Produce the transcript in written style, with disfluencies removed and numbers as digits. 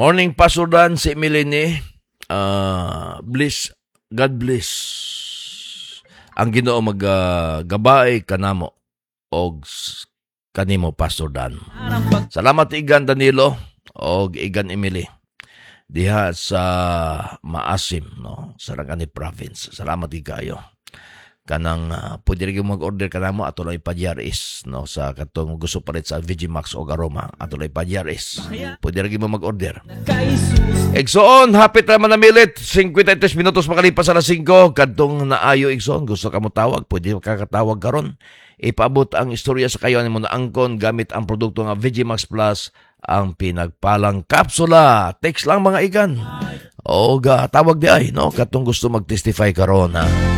Morning, Pastor Dan, si Emily God bless. Ang Ginoo maggabay kanamo og kanimo, Pastor Dan. Salamat igan Danilo og igan Emily diha sa Maasim, no, Sarangani Province. Salamat kayo. Kanang pwede rin mag-order ka na mo ato lang ipadyaris, no, sa katong gusto pa rin sa Vigimax o Aroma ato lang ipadyaris. Pwede rin mo mag-order. Igsoon, hapit naman na milit 53 minutos makalipas alas 5 kadtong naayo Igsoon, gusto ka mo tawag, pwede kakatawag karon. Ipaabot ang istorya sa kayo mo na angkon gamit ang produkto nga Vigimax Plus, ang pinagpalang kapsula. Text lang mga igan o tawag di ay, no, katong gusto mag-testify karon, ha.